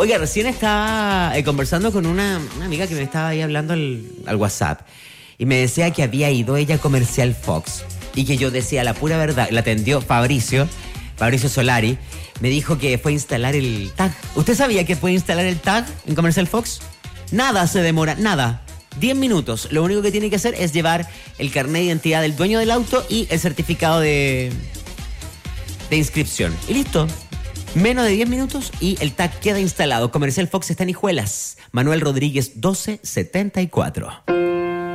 Oiga, recién estaba conversando con una amiga que me estaba ahí hablando al WhatsApp y me decía que había ido ella a Comercial Fox y que yo decía la pura verdad. La atendió Fabricio Solari, me dijo que fue a instalar el tag. ¿Usted sabía que puede instalar el tag en Comercial Fox? Nada se demora, nada. 10 minutos. Lo único que tiene que hacer es llevar el carnet de identidad del dueño del auto y el certificado de inscripción. Y listo. Menos de 10 minutos y el tag queda instalado. Comercial Fox está en Hijuelas. Manuel Rodríguez 1274.